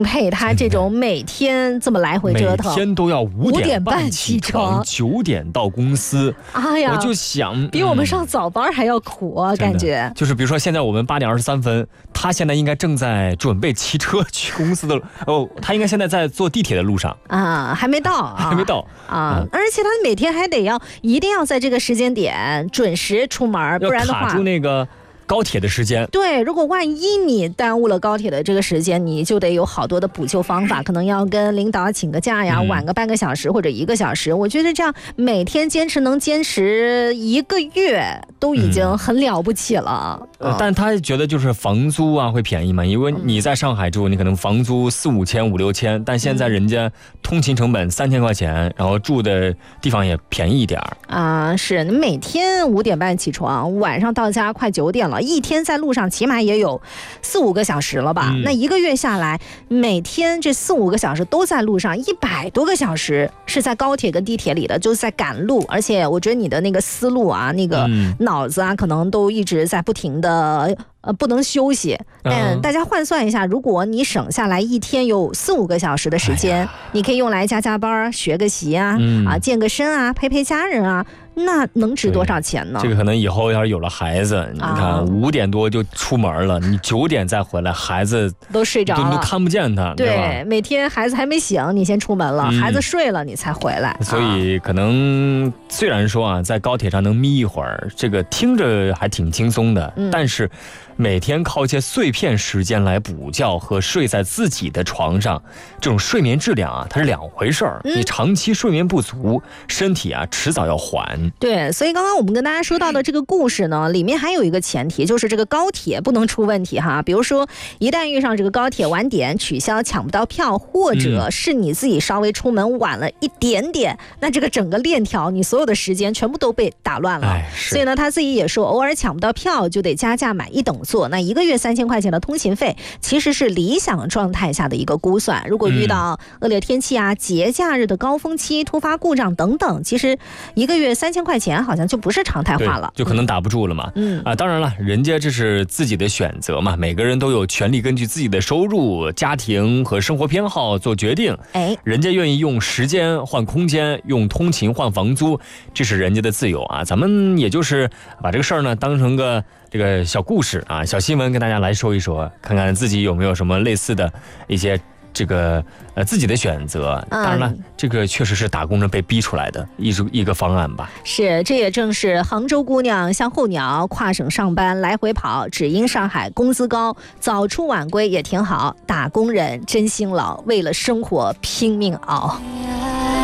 配他这种每天这么来回折腾， 每天都要5点半起床，9点到公司。 哎呀， 我就想， 比我们上早班还要苦啊，感觉。 就是比如说现在我们8点23分，他现在应该正在准备骑车去公司的他应该现在在坐地铁的路上啊，还没到， 还没到啊，而且他每天还得一定要在这个时间点准时出门，不然的话要卡住那个高铁的时间。 对，如果万一你耽误了高铁的这个时间，你就得有好多的补救方法，可能要跟领导请个假呀，晚个半个小时或者1个小时。我觉得这样每天能坚持1个月都已经很了不起了。 但他觉得就是房租啊会便宜嘛，因为你在上海住，你可能房租4、5千、5、6千，但现在人家通勤成本3000块钱，然后住的地方也便宜一点啊。是，你每天5点半起床，晚上到家快9点了。一天在路上起码也有4、5个小时了吧？那1个月下来，每天这4、5个小时都在路上，100多个小时是在高铁跟地铁里的，就是在赶路。而且我觉得你的那个思路啊，那个脑子啊，可能都一直在不停的不能休息。但大家换算一下，如果你省下来一天有4、5个小时的时间，你可以用来加班、学个习啊，健个身啊，陪家人啊。那能值多少钱呢？ 这个可能以后要是有了孩子，你看5点多就出门了，你9点再回来，孩子都睡着了， 都看不见他。 对，每天孩子还没醒，你先出门了，孩子睡了你才回来。 所以可能虽然说啊，在高铁上能眯一会儿，这个听着还挺轻松的，但是每天靠一些碎片时间来补觉和睡在自己的床上，这种睡眠质量啊，它是2回事儿。你长期睡眠不足，身体啊迟早要还。 对，所以刚刚我们跟大家说到的这个故事呢，里面还有一个前提，就是这个高铁不能出问题哈。比如说，一旦遇上这个高铁晚点、取消、抢不到票，或者是你自己稍微出门晚了一点点，那这个整个链条，你所有的时间全部都被打乱了。所以呢，他自己也说，偶尔抢不到票就得加价买1等座。那1个月3000块钱的通勤费，其实是理想状态下的一个估算。如果遇到恶劣天气啊、节假日的高峰期、突发故障等等，其实1个月3000块钱好像就不是常态化了， 就可能打不住了嘛。当然了，人家这是自己的选择嘛，每个人都有权利根据自己的收入、家庭和生活偏好做决定。人家愿意用时间换空间，用通勤换房租，这是人家的自由啊。咱们也就是把这个事儿呢当成个这个小故事啊、小新闻跟大家来说一说，看看自己有没有什么类似的一些这个自己的选择。当然了，这个确实是打工人被逼出来的一个方案吧。 是，这也正是杭州姑娘像候鸟，跨省上班来回跑，只因上海工资高，早出晚归也挺好。打工人真辛劳，为了生活拼命熬。